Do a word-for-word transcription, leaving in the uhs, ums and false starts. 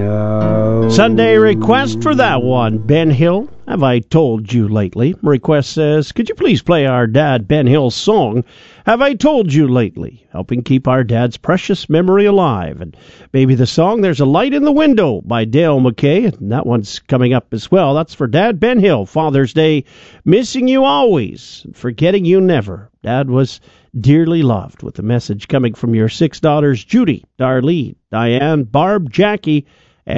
No. Sunday request for that one, Ben Hill. Have I told you lately? Request says, could you please play our dad Ben Hill's song, Have I Told You Lately? Helping keep our dad's precious memory alive. And maybe the song There's a Light in the Window by Dale McKay. And that one's coming up as well. That's for Dad Ben Hill. Father's Day, missing you always, forgetting you never. Dad was dearly loved, with a message coming from your six daughters, Judy, Darlene, Diane, Barb, Jackie,